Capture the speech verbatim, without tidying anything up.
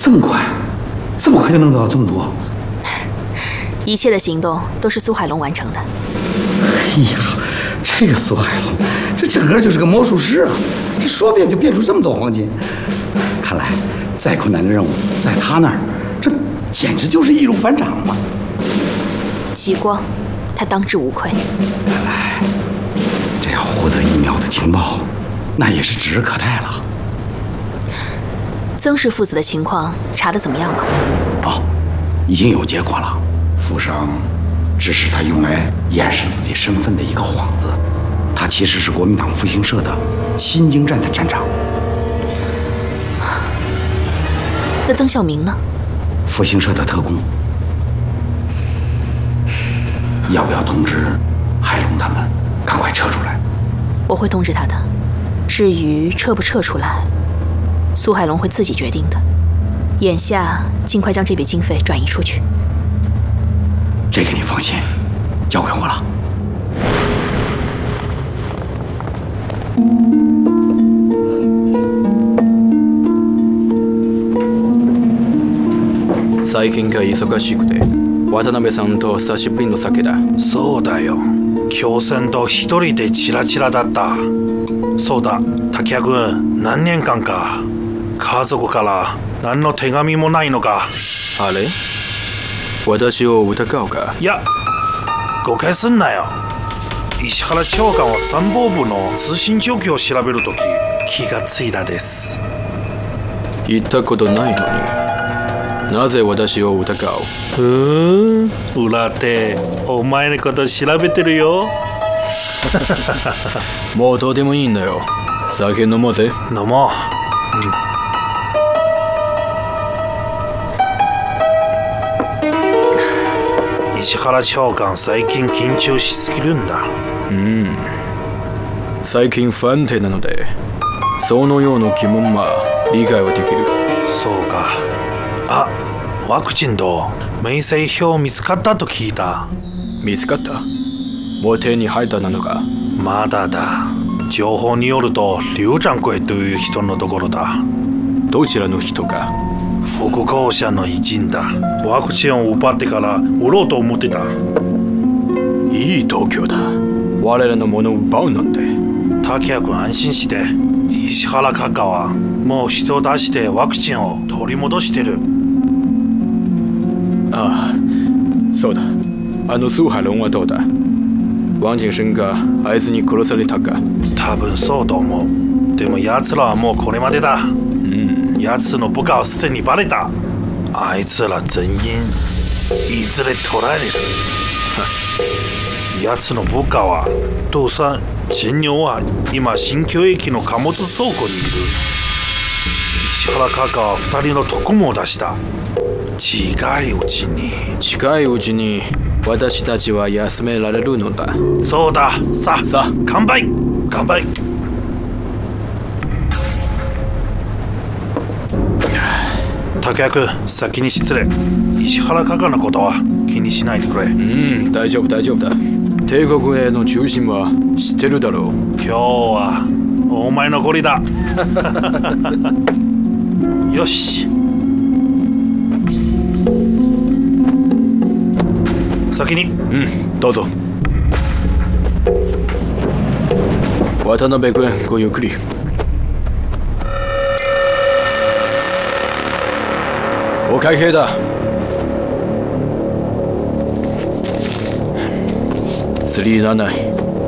这么快，这么快就能得到这么多？ 一切的行动都是苏海龙完成的。 哎呀，这个苏海龙，这整个就是个魔术师啊！这说变就变出这么多黄金。看来再困难的任务，在他那儿，这简直就是易如反掌嘛。 极光，他当之无愧。 看来这要获得一秒的情报，那也是指日可待了。 曾氏父子的情况查得怎么样了？ 哦，已经有结果了。富商只是他用来掩饰自己身份的一个幌子，他其实是国民党复兴社的新京站的站长。 那曾孝明呢？ 复兴社的特工。要不要通知海龙他们赶快撤出来？ 我会通知他的。至于撤不撤出来，苏海龙会自己决定的。眼下尽快将这笔经费转移出去。 这个你放心，交给我了。 最近が忙しくて、渡辺さんと久しぶりの酒だ。 そうだよ。京戦と一人でチラチラだった。そうだ、竹谷君、何年間か家族から何の手紙もないのか。 あれ？私を疑うか？ いや、誤解すんなよ。石原長官は参謀部の通信状況を調べるとき気がついたです。 言ったことないのに、なぜ私を疑う？ ふーん、裏手、お前のこと調べてるよ。 もうどうでもいいんだよ。酒飲もうぜ。 飲もう。うん。石原長官、最近緊張しすぎるんだ。 うん。最近不安定なので、そのような疑問は理解はできる。 そうか。あ、ワクチンと明細表見つかったと聞いた。 見つかった？もう手に入ったなのか？ まだだ。情報によると劉掌柜という人のところだ。 どちらの人か？ 副校舎の一員だ。ワクチンを奪ってから売ろうと思ってた。 いい度胸だ。我らのものを奪うなんて。 竹谷君、安心して。石原閣下はもう人を出してワクチンを取り戻してる。 ああ、そうだ。あの蘇海龍はどうだ？王景生があいつに殺されたか？ 多分そうと思う。でも奴らはもうこれまでだ。うん。奴の部下はすでにバレた。あいつら全員いずれ捕らえれる。奴の部下は父さん、陳女は今新京駅の貨物倉庫にいる。石原閣下は二人の特務を出した。近いうちに近いうちに私たちは休められるのだ。 そうだ。さあさあ、 乾杯乾杯。竹谷君、先に失礼。石原閣下のことは気にしないでくれ。 うん、大丈夫大丈夫だ。帝国への中心は知ってるだろう。 今日はお前のゴリだ。よし、先に。 うん、どうぞ。渡辺君、ごゆっくり。お会計だ。釣りいらない。